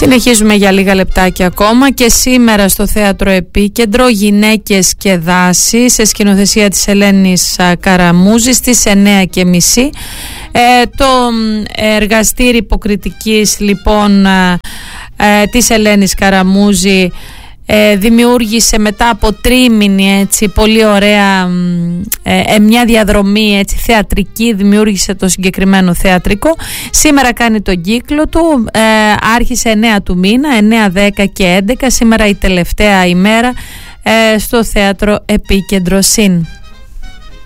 Συνεχίζουμε για λίγα λεπτάκια ακόμα και σήμερα στο Θέατρο Επίκεντρο «Γυναίκες και δάση» σε σκηνοθεσία της Ελένης Καραμούζη στις 9:30. Το εργαστήρι υποκριτικής λοιπόν της Ελένης Καραμούζη δημιούργησε μετά από τρίμηνη έτσι πολύ ωραία μια διαδρομή έτσι θεατρική, δημιούργησε το συγκεκριμένο θεατρικό. Σήμερα κάνει τον κύκλο του, άρχισε 9 του μήνα, 9, 10 και 11, σήμερα η τελευταία ημέρα στο Θέατρο Επίκεντρο ΣΥΝ.